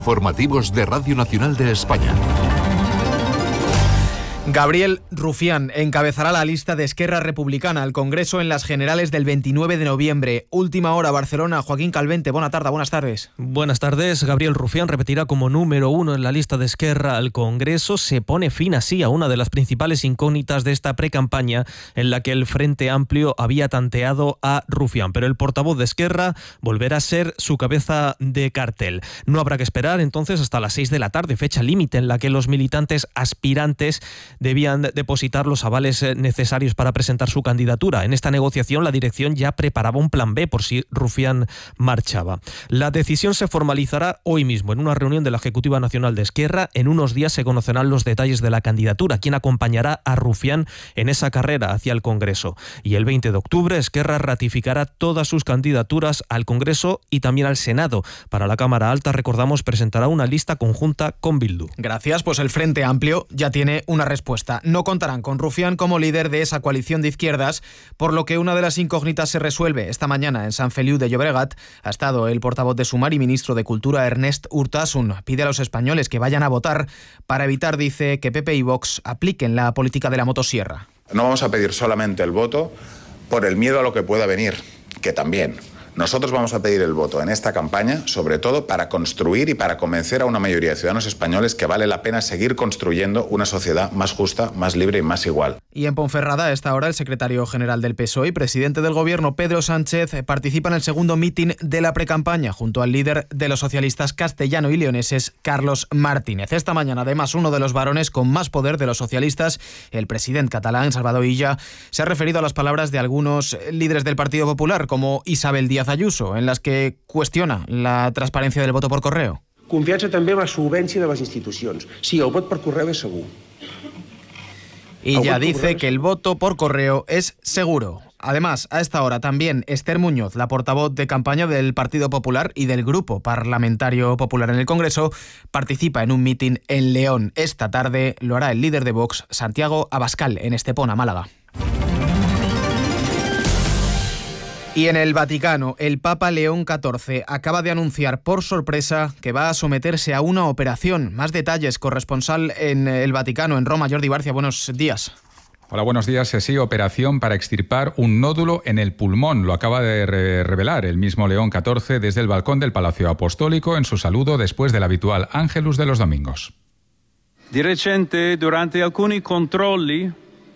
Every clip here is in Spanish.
Formativos de Radio Nacional de España. Gabriel Rufián encabezará la lista de Esquerra Republicana al Congreso en las generales del 29 de noviembre. Última hora, Barcelona. Joaquín Calvente, buenas tardes. Buenas tardes. Gabriel Rufián repetirá como número 1 en la lista de Esquerra al Congreso. Se pone fin así a una de las principales incógnitas de esta precampaña en la que el Frente Amplio había tanteado a Rufián. Pero el portavoz de Esquerra volverá a ser su cabeza de cartel. No habrá que esperar entonces hasta las 6 de la tarde, fecha límite en la que los militantes aspirantes debían depositar los avales necesarios para presentar su candidatura. En esta negociación, la dirección ya preparaba un plan B por si Rufián marchaba. La decisión se formalizará hoy mismo en una reunión de la Ejecutiva Nacional de Esquerra. En unos días se conocerán los detalles de la candidatura, quién acompañará a Rufián en esa carrera hacia el Congreso. Y el 20 de octubre, Esquerra ratificará todas sus candidaturas al Congreso y también al Senado. Para la Cámara Alta, recordamos, presentará una lista conjunta con Bildu. Gracias, pues el Frente Amplio ya tiene una respuesta. No contarán con Rufián como líder de esa coalición de izquierdas, por lo que una de las incógnitas se resuelve. Esta mañana en Sant Feliu de Llobregat ha estado el portavoz de Sumar y ministro de Cultura, Ernest Urtasun. Pide a los españoles que vayan a votar para evitar, dice, que PP y Vox apliquen la política de la motosierra. No vamos a pedir solamente el voto por el miedo a lo que pueda venir, que también. Nosotros vamos a pedir el voto en esta campaña, sobre todo para construir y para convencer a una mayoría de ciudadanos españoles que vale la pena seguir construyendo una sociedad más justa, más libre y más igual. Y en Ponferrada, a esta hora, el secretario general del PSOE y presidente del Gobierno, Pedro Sánchez, participa en el segundo mitin de la precampaña junto al líder de los socialistas castellano y leoneses, Carlos Martínez. Esta mañana, además, uno de los varones con más poder de los socialistas, el presidente catalán, Salvador Illa, se ha referido a las palabras de algunos líderes del Partido Popular, como Isabel Díaz Ayuso, en las que cuestiona la transparencia del voto por correo. Confiança també en la solvència de les institucions. Sí, el vot per correu és segur. Y ya dice que el voto por correo es seguro. Además, a esta hora también Esther Muñoz, la portavoz de campaña del Partido Popular y del Grupo Parlamentario Popular en el Congreso, participa en un mitin en León. Esta tarde lo hará el líder de Vox, Santiago Abascal, en Estepona, Málaga. Y en el Vaticano, el Papa León XIV acaba de anunciar por sorpresa que va a someterse a una operación. Más detalles, corresponsal en el Vaticano, en Roma, Jordi Barcia, buenos días. Hola, buenos días. Sí, operación para extirpar un nódulo en el pulmón. Lo acaba de revelar el mismo León XIV desde el balcón del Palacio Apostólico en su saludo después del habitual Ángelus de los domingos. Di recente, durante alcuni controlli,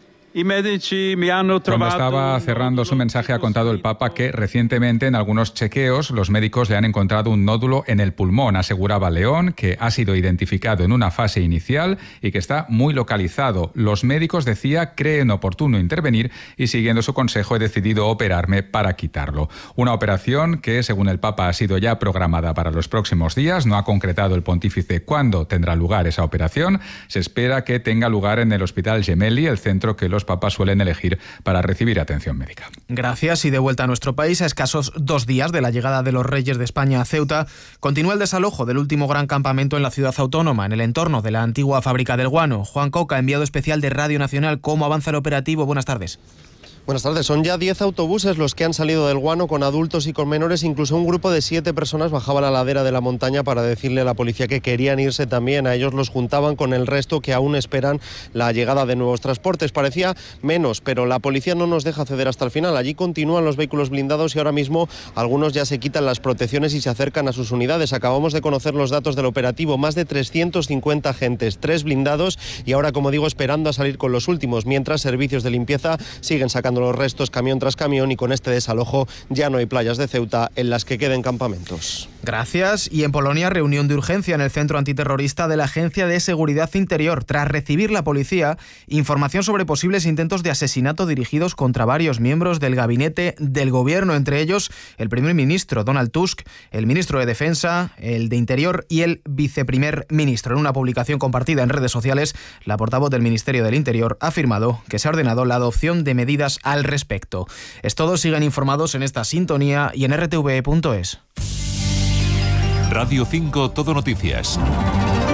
Cuando estaba cerrando su mensaje ha contado el Papa que recientemente en algunos chequeos los médicos le han encontrado un nódulo en el pulmón. Aseguraba León que ha sido identificado en una fase inicial y que está muy localizado. Los médicos, decía, creen oportuno intervenir y siguiendo su consejo he decidido operarme para quitarlo. Una operación que, según el Papa, ha sido ya programada para los próximos días. No ha concretado el pontífice cuándo tendrá lugar esa operación. Se espera que tenga lugar en el Hospital Gemelli, el centro que los papas suelen elegir para recibir atención médica. Gracias. Y de vuelta a nuestro país, a escasos 2 días de la llegada de los Reyes de España a Ceuta, continúa el desalojo del último gran campamento en la ciudad autónoma, en el entorno de la antigua fábrica del guano. Juan Coca, enviado especial de Radio Nacional. ¿Cómo avanza el operativo? Buenas tardes. Buenas tardes. Son ya 10 autobuses los que han salido del guano con adultos y con menores. Incluso un grupo de 7 personas bajaba la ladera de la montaña para decirle a la policía que querían irse también. A ellos los juntaban con el resto que aún esperan la llegada de nuevos transportes. Parecía menos, pero la policía no nos deja acceder hasta el final. Allí continúan los vehículos blindados y ahora mismo algunos ya se quitan las protecciones y se acercan a sus unidades. Acabamos de conocer los datos del operativo. Más de 350 agentes, 3 blindados y ahora, como digo, esperando a salir con los últimos. Mientras, servicios de limpieza siguen sacando los restos camión tras camión y con este desalojo ya no hay playas de Ceuta en las que queden campamentos. Gracias. Y en Polonia, reunión de urgencia en el centro antiterrorista de la Agencia de Seguridad Interior. Tras recibir la policía información sobre posibles intentos de asesinato dirigidos contra varios miembros del gabinete del gobierno, entre ellos el primer ministro Donald Tusk, el ministro de Defensa, el de Interior y el viceprimer ministro. En una publicación compartida en redes sociales, la portavoz del Ministerio del Interior ha afirmado que se ha ordenado la adopción de medidas al respecto. Es todo, sigan informados en esta sintonía y en rtv.es. Radio 5 Todo Noticias.